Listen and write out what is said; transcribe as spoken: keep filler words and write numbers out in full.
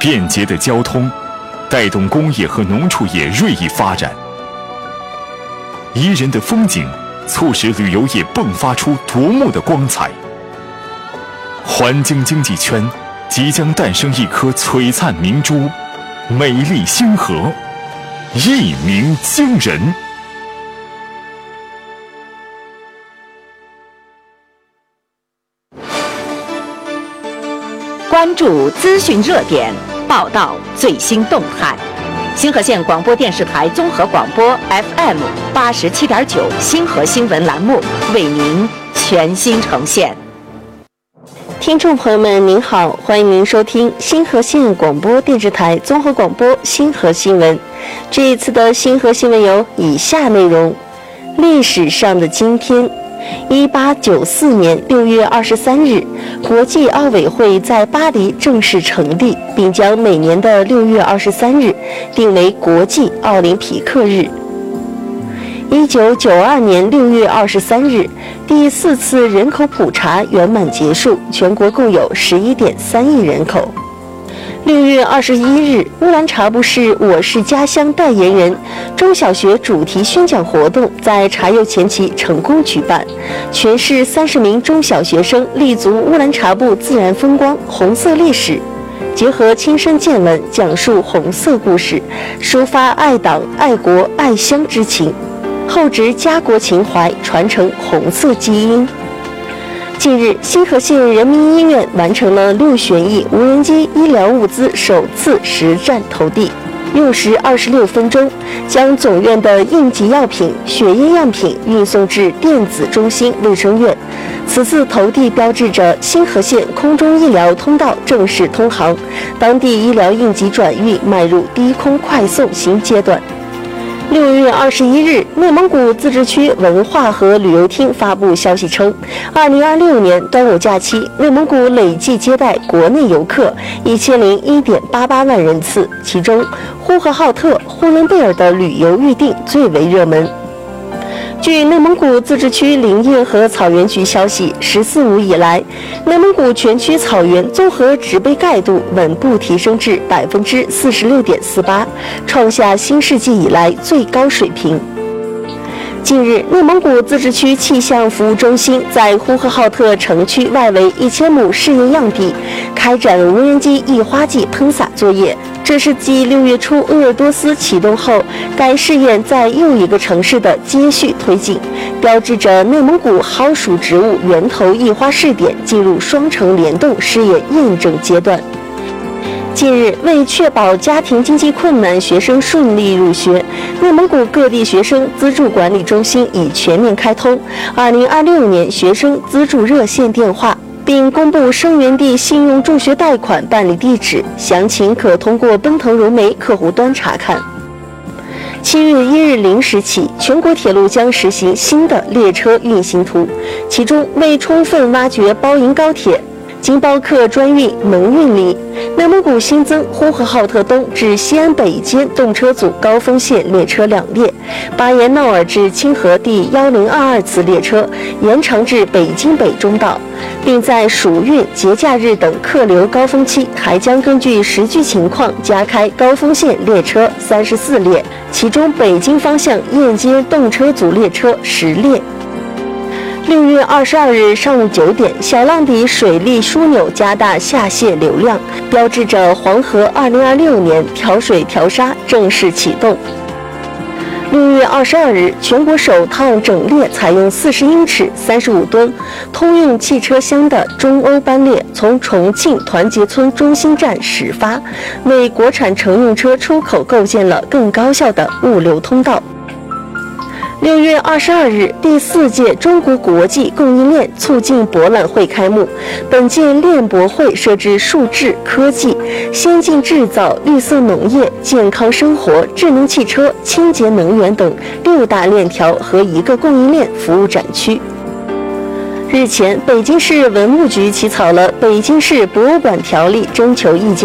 便捷的交通带动工业和农畜业锐意发展，宜人的风景促使旅游业迸发出夺目的光彩。环京经济圈即将诞生一颗璀璨明珠，美丽星河，一鸣惊人。 关注资讯热点，报道最新动态。星河县广播电视台综合广播 F M 八十七点九星河新闻栏目为您全新呈现。 听众朋友们，您好，欢迎您收听星河县广播电视台综合广播星河新闻。这一次的星河新闻有以下内容：历史上的今天。一八九四年六月二十三日，国际奥委会在巴黎正式成立，并将每年的六月二十三日定为国际奥林匹克日。一九九二年六月二十三日，第四次人口普查圆满结束，全国共有十一点三亿人口。六月二十一日，乌兰察布市我是家乡代言人中小学主题宣讲活动在茶柚前旗成功举办，全市三十名中小学生立足乌兰察布自然风光、红色历史，结合亲身见闻讲述红色故事，抒发爱党、爱国、爱乡之情，厚植家国情怀，传承红色基因。近日，星河县人民医院完成了六旋翼无人机医疗物资首次实战投递，用时二十六分钟，将总院的应急药品、血液样品运送至电子中心卫生院。此次投递标志着星河县空中医疗通道正式通航，当地医疗应急转运迈入低空快送新阶段。六月二十一日，内蒙古自治区文化和旅游厅发布消息称，二零二六年端午假期，内蒙古累计接待国内游客一千零一点八八万人次，其中呼和浩特、呼伦贝尔的旅游预订最为热门。据内蒙古自治区林业和草原局消息，十四五以来，内蒙古全区草原综合植被盖度稳步提升至百分之四十六点四八，创下新世纪以来最高水平。近日，内蒙古自治区气象服务中心在呼和浩特城区外围一千亩试验样地开展无人机易花剂喷洒作业。这是继六月初鄂尔多斯启动后，该试验在又一个城市的接续推进，标志着内蒙古蒿属植物源头易花试点进入双城联动试验验证阶段。近日，为确保家庭经济困难学生顺利入学，内蒙古各地学生资助管理中心已全面开通二零二六年学生资助热线电话，并公布生源地信用助学贷款办理地址，详情可通过奔腾融媒客户端查看。七月一日零时起，全国铁路将实行新的列车运行图，其中为充分挖掘包银高铁、京包客专运、蒙运力，内蒙古新增呼和浩特东至西安北间动车组高峰线列车两列，巴彦淖尔至清河第一零二二次列车延长至北京北中道，并在暑运、节假日等客流高峰期，还将根据实际情况加开高峰线列车三十四列，其中北京方向沿街动车组列车十列。六月二十二日上午九点，小浪底水利枢纽加大下泄流量，标志着黄河二零二六年调水调沙正式启动。六月二十二日，全国首趟整列采用四十英尺、三十五吨通用汽车厢的中欧班列从重庆团结村中心站始发，为国产乘用车出口构建了更高效的物流通道。六月二十二日，第四届中国国际供应链促进博览会开幕。本届链博会设置数智、科技、先进制造、绿色农业、健康生活、智能汽车、清洁能源等六大链条和一个供应链服务展区。日前，北京市文物局起草了《北京市博物馆条例》征求意见